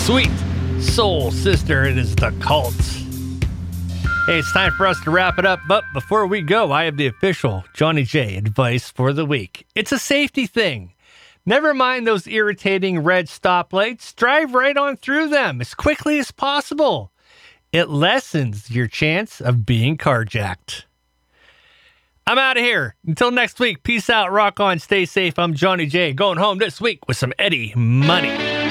Sweet Soul Sister, it is The Cult. Hey, it's time for us to wrap it up, but before we go, I have the official Johnny J advice for the week. It's a safety thing. Never mind those irritating red stoplights. Drive right on through them as quickly as possible. It lessens your chance of being carjacked. I'm out of here. Until next week, peace out, rock on, stay safe. I'm Johnny J, going home this week with some Eddie money.